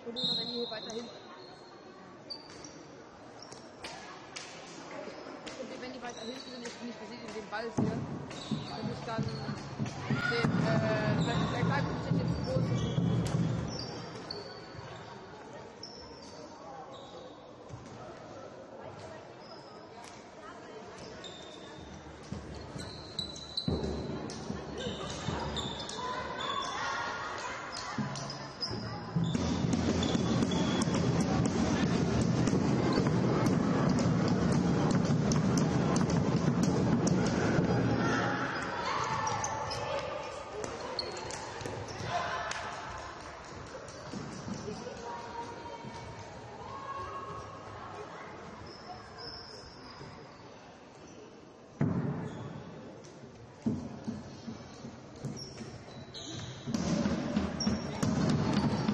Problem, wenn die hier weiter hinten. Und wenn die weiter hinten sind, ich bin nicht besiegt in dem Ball hier. Und ich dann der greift mich jetzt groß.